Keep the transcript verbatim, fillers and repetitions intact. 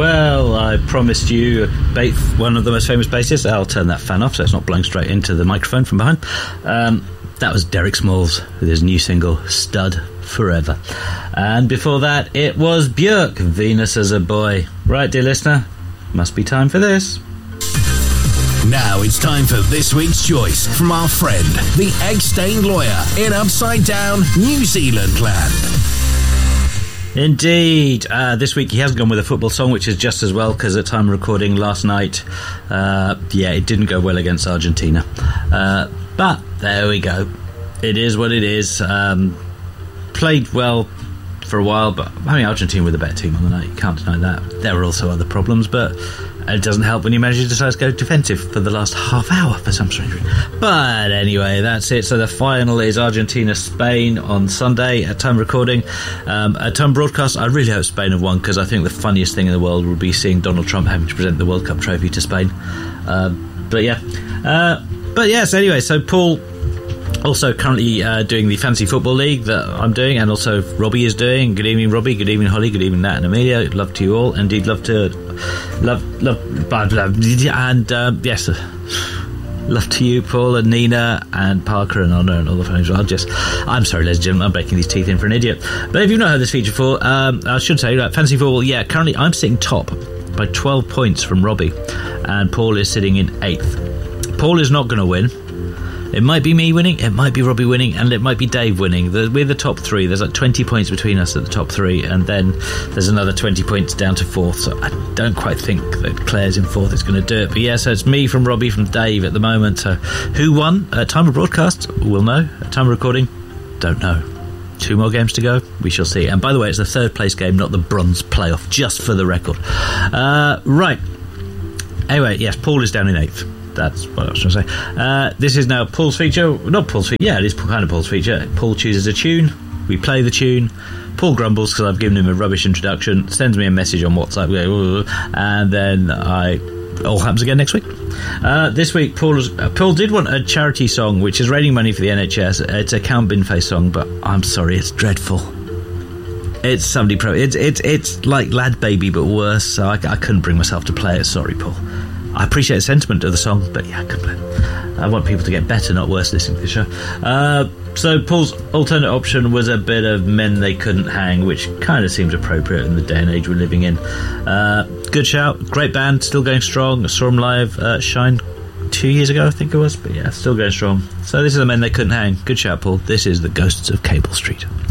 Well, I promised you a ba- one of the most famous bassists. I'll turn that fan off so it's not blowing straight into the microphone from behind. Um, that was Derek Smalls with his new single, Stud Forever. And before that, it was Björk, Venus as a Boy. Right, dear listener, must be time for this. Now it's time for this week's choice from our friend, the egg-stained lawyer in Upside Down, New Zealand land. Indeed. Uh, this week he hasn't gone with a football song, which is just as well, because at time of recording last night, uh, yeah, it didn't go well against Argentina. Uh, but there we go. It is what it is. Um, played well for a while, but I mean, Argentina were the better team on the night. You can't deny that. There were also other problems, but it doesn't help when you manage to decide to go defensive for the last half hour for some strange reason. But anyway, that's it. So the final is Argentina-Spain on Sunday at time recording. Um, at time broadcast, I really hope Spain have won, because I think the funniest thing in the world would be seeing Donald Trump having to present the World Cup trophy to Spain. Uh, but yeah. Uh, but yes, anyway, so Paul also currently uh, doing the Fantasy Football League that I'm doing, and also Robbie is doing. Good evening, Robbie. Good evening, Holly. Good evening, Nat and Amelia. Love to you all. Indeed, love to... Love... Love... Blah, blah, and, um, yes... Love to you, Paul, and Nina, and Parker, and Honor, and all the phones. I'll just... I'm sorry, ladies and gentlemen, I'm breaking these teeth in for an idiot. But if you've not heard this feature before, um, I should say, like, Fantasy Football, yeah, currently I'm sitting top by twelve points from Robbie, and Paul is sitting in eighth. Paul is not going to win. It might be me winning, it might be Robbie winning, and it might be Dave winning. The, we're the top three. There's like twenty points between us at the top three, and then there's another twenty points down to fourth. So I don't quite think that Claire's in fourth is going to do it. But yeah, so it's me from Robbie from Dave at the moment. So who won? At time of broadcast, we'll know. At time of recording, don't know. Two more games to go, we shall see. And by the way, it's the third place game, not the bronze playoff, just for the record. Uh, right. Anyway, yes, Paul is down in eighth. That's what I was trying to say. Uh, this is now Paul's feature. Not Paul's feature. Yeah, it is kind of Paul's feature. Paul chooses a tune. We play the tune. Paul grumbles because I've given him a rubbish introduction. Sends me a message on WhatsApp. And then I... It all happens again next week. Uh, this week, Paul, was, uh, Paul did want a charity song, which is raising money for the N H S. It's a Count Binface song, but I'm sorry, it's dreadful. It's somebody pro. It's it's it's like Lad Baby, but worse. So I, I couldn't bring myself to play it. Sorry, Paul. I appreciate the sentiment of the song, but yeah, I couldn't play it. I want people to get better, not worse, listening to the show. Uh, so Paul's alternate option was a bit of Men They Couldn't Hang, which kind of seems appropriate in the day and age we're living in. Uh, good shout, great band, still going strong. I saw them live at Shine two years ago, I think it was, but yeah, still going strong. So this is the Men They Couldn't Hang. Good shout, Paul. This is The Ghosts of Cable Street.